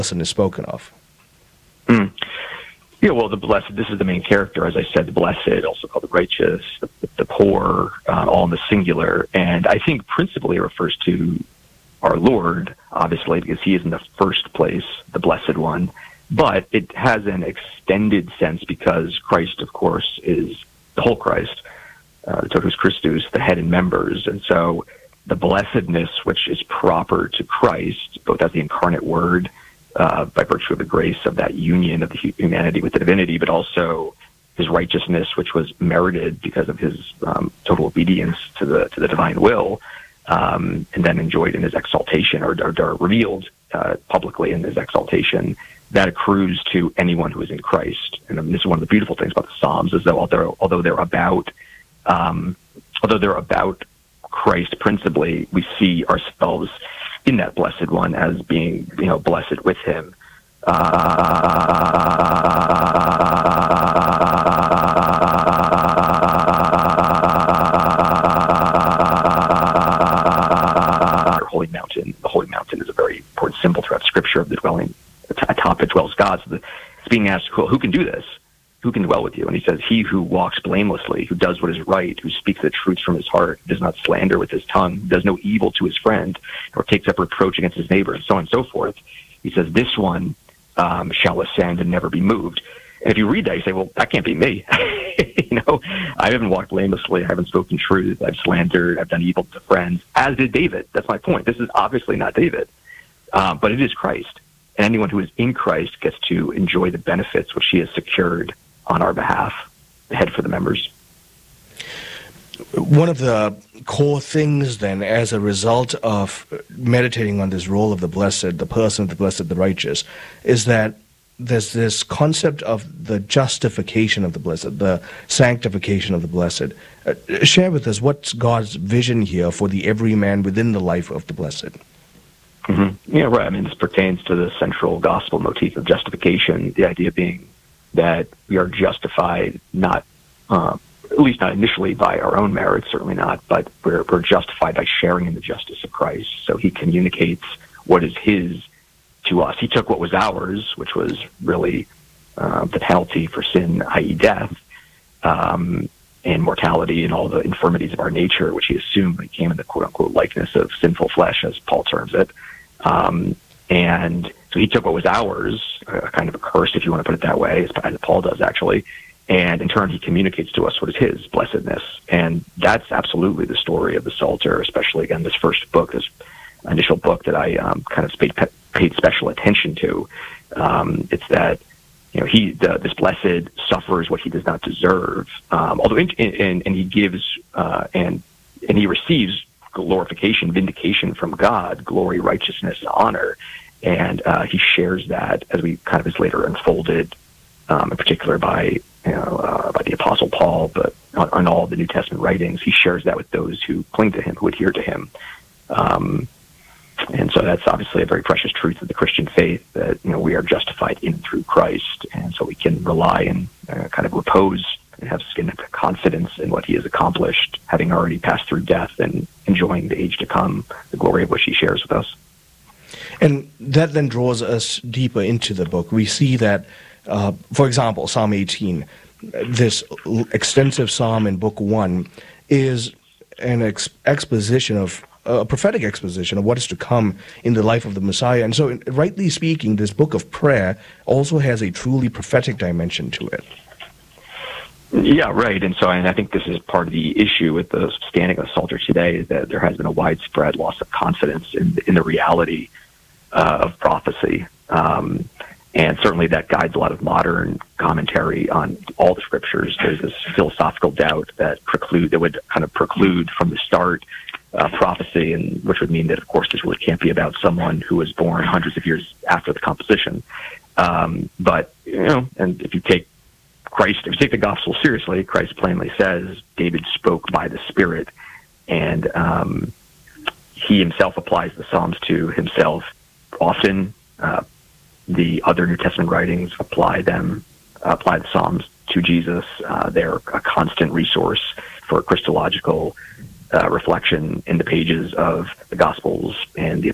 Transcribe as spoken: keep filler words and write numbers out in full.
person is spoken of? Mm. Yeah, well, the blessed, this is the main character, as I said, the blessed, also called the righteous, the, the poor, uh, all in the singular. And I think principally it refers to our Lord, obviously, because he is in the first place, the blessed one. But it has an extended sense because Christ, of course, is the whole Christ, uh, the totus Christus, the head and members. And so the blessedness, which is proper to Christ, both as the incarnate word, uh, by virtue of the grace of that union of the humanity with the divinity, but also his righteousness, which was merited because of his um, total obedience to the to the divine will, um, and then enjoyed in his exaltation, or, or, or revealed uh, publicly in his exaltation, that accrues to anyone who is in Christ. And I mean, this is one of the beautiful things about the Psalms, is that although, although they're about, um, although they're about Christ principally, we see ourselves in that blessed one as being, you know, blessed with him. Uh, Holy Mountain. The Holy Mountain is a very important symbol throughout Scripture of the dwelling, atop it dwells God. So it's being asked, well, who can do this? Who can dwell with you? And he says, he who walks blamelessly, who does what is right, who speaks the truth from his heart, does not slander with his tongue, does no evil to his friend, or takes up reproach against his neighbor, and so on and so forth. He says, this one um, shall ascend and never be moved. And if you read that, you say, well, that can't be me. you know, I haven't walked blamelessly. I haven't spoken truth. I've slandered. I've done evil to friends, as did David. That's my point. This is obviously not David, uh, but it is Christ. And anyone who is in Christ gets to enjoy the benefits which he has secured on our behalf, the head for the members. One of the core things, then, as a result of meditating on this role of the blessed, the person of the blessed, the righteous, is that there's this concept of the justification of the blessed, the sanctification of the blessed. Uh, share with us what's God's vision here for the everyman within the life of the blessed. Mm-hmm. Yeah, right. I mean, this pertains to the central gospel motif of justification, the idea being that we are justified not, uh, at least not initially by our own merits, certainly not, but we're, we're justified by sharing in the justice of Christ. So he communicates what is his to us. He took what was ours, which was really uh, the penalty for sin, that is death, um, and mortality and all the infirmities of our nature, which he assumed when he came in the quote-unquote likeness of sinful flesh, as Paul terms it. Um, and so he took what was ours, a kind of a curse, if you want to put it that way, as Paul does, actually, and in turn he communicates to us what is his blessedness. And that's absolutely the story of the Psalter, especially, again, this first book, this initial book that I um, kind of paid, paid special attention to. Um, it's that, you know, he, the, this blessed suffers what he does not deserve, um, although, in, in, and he gives, uh, and, and he receives glorification, vindication from God, glory, righteousness, and honor. And uh, he shares that, as we kind of is later unfolded, um, in particular by, you know, uh, by the Apostle Paul, but on, on all the New Testament writings, he shares that with those who cling to him, who adhere to him. Um, and so that's obviously a very precious truth of the Christian faith, that, you know, we are justified in and through Christ, and so we can rely and uh, kind of repose and have confidence in what he has accomplished, having already passed through death and enjoying the age to come, the glory of which he shares with us. And that then draws us deeper into the book. We see that, uh, for example, Psalm eighteen, this extensive psalm in Book One, is an ex- exposition of a prophetic exposition of what is to come in the life of the Messiah. And so, rightly speaking, this book of prayer also has a truly prophetic dimension to it. Yeah, right. And so and I think this is part of the issue with the standing of the Psalter today, is that there has been a widespread loss of confidence in, in the reality uh, of prophecy. Um, and certainly that guides a lot of modern commentary on all the scriptures. There's this philosophical doubt that preclude, that would kind of preclude from the start uh, prophecy, and which would mean that, of course, this really can't be about someone who was born hundreds of years after the composition. Um, but, you know, and if you take Christ, if you take the gospel seriously, Christ plainly says David spoke by the Spirit, and um, he himself applies the Psalms to himself. Often, uh, the other New Testament writings apply them, uh, apply the Psalms to Jesus. Uh, they're a constant resource for Christological uh, reflection in the pages of the Gospels and the